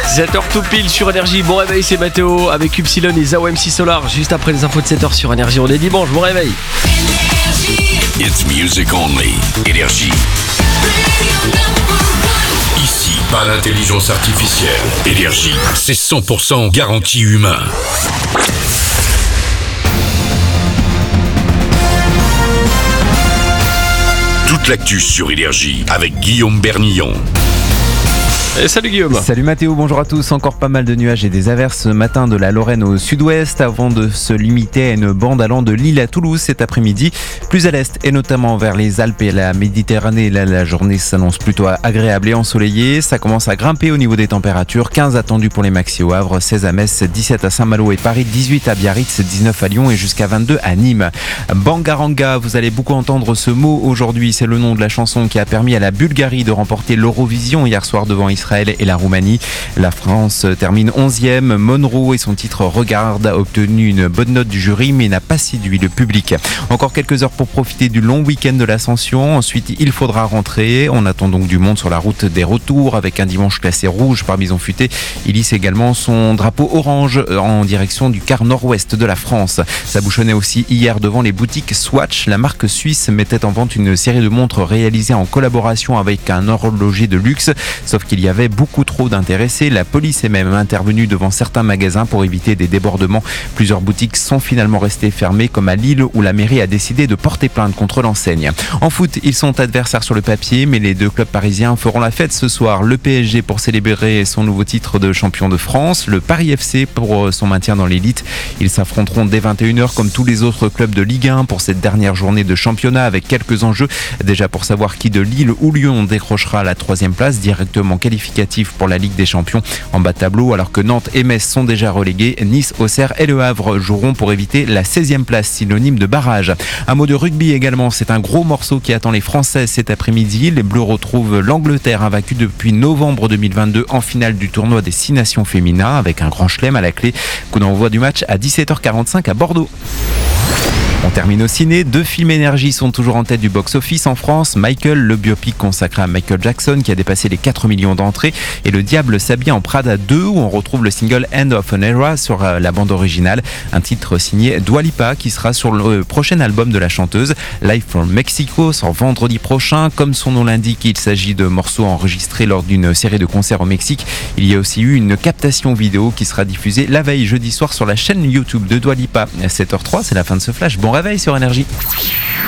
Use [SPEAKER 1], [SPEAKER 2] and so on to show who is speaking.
[SPEAKER 1] 7h tout pile sur Énergie. Bon réveil, c'est Mathéo avec Upsilon et Zao MC Solar. Juste après les infos de 7h sur Énergie. On est dimanche, bon réveil.
[SPEAKER 2] It's music only. Énergie. Ici, pas d'intelligence artificielle. Énergie, c'est 100% garantie humain. Toute l'actu sur Énergie avec Guillaume Bernillon.
[SPEAKER 1] Salut Guillaume.
[SPEAKER 3] Salut Mathéo, bonjour à tous. Encore pas mal de nuages et des averses ce matin de la Lorraine au sud-ouest avant de se limiter à une bande allant de Lille à Toulouse cet après-midi. Plus à l'est et notamment vers les Alpes et la Méditerranée. Là, la journée s'annonce plutôt agréable et ensoleillée. Ça commence à grimper au niveau des températures. 15 attendus pour les maxi au Havre, 16 à Metz, 17 à Saint-Malo et Paris, 18 à Biarritz, 19 à Lyon et jusqu'à 22 à Nîmes. Bangaranga, vous allez beaucoup entendre ce mot aujourd'hui. C'est le nom de la chanson qui a permis à la Bulgarie de remporter l'Eurovision hier soir devant Israël et la Roumanie. La France termine 11e. Monroe et son titre Regarde a obtenu une bonne note du jury mais n'a pas séduit le public. Encore quelques heures pour profiter du long week-end de l'Ascension. Ensuite, il faudra rentrer. On attend donc du monde sur la route des retours avec un dimanche classé rouge par Bison Futé. Il hisse également son drapeau orange en direction du quart nord-ouest de la France. Ça bouchonnait aussi hier devant les boutiques Swatch. La marque suisse mettait en vente une série de montres réalisées en collaboration avec un horloger de luxe. Sauf qu'il y avait beaucoup trop d'intéressés. La police est même intervenue devant certains magasins pour éviter des débordements. Plusieurs boutiques sont finalement restées fermées, comme à Lille où la mairie a décidé de porter plainte contre l'enseigne. En foot, ils sont adversaires sur le papier, mais les deux clubs parisiens feront la fête ce soir. Le PSG pour célébrer son nouveau titre de champion de France, le Paris FC pour son maintien dans l'élite. Ils s'affronteront dès 21h comme tous les autres clubs de Ligue 1 pour cette dernière journée de championnat avec quelques enjeux. Déjà pour savoir qui de Lille ou Lyon décrochera la 3e place directement qualificatif pour la Ligue des Champions en bas de tableau, alors que Nantes et Metz sont déjà relégués. Nice, Auxerre et Le Havre joueront pour éviter la 16e place, synonyme de barrage. Un mot de rugby également, c'est un gros morceau qui attend les Français cet après-midi. Les Bleus retrouvent l'Angleterre, invaincue depuis novembre 2022 en finale du tournoi des 6 nations féminins, avec un grand chelem à la clé. Coup d'envoi du match à 17h45 à Bordeaux. On termine au ciné. 2 films Énergie sont toujours en tête du box-office en France. Michael, le biopic consacré à Michael Jackson qui a dépassé les 4 millions d'entrées, et Le Diable s'habille en Prada 2 où on retrouve le single End of an Era sur la bande originale. Un titre signé Dua Lipa qui sera sur le prochain album de la chanteuse. Live from Mexico sort vendredi prochain. Comme son nom l'indique, il s'agit de morceaux enregistrés lors d'une série de concerts au Mexique. Il y a aussi eu une captation vidéo qui sera diffusée la veille jeudi soir sur la chaîne YouTube de Dua Lipa. À 7h03, c'est la fin de ce flash. Bon réveil sur Énergie.